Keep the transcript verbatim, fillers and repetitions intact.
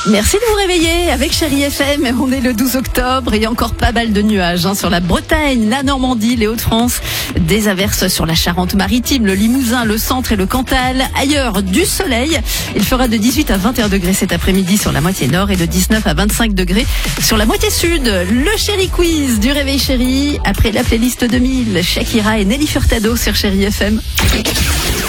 Merci de vous réveiller avec Chérie F M. On est le douze octobre et encore pas mal de nuages hein, sur la Bretagne, la Normandie, les Hauts-de-France. Des averses sur la Charente-Maritime, le Limousin, le centre et le Cantal. Ailleurs, du soleil. Il fera de dix-huit à vingt et un degrés cet après-midi sur la moitié nord et de dix-neuf à vingt-cinq degrés sur la moitié sud. Le Chérie Quiz du Réveil Chérie. Après la playlist deux mille, Shakira et Nelly Furtado sur Chérie F M.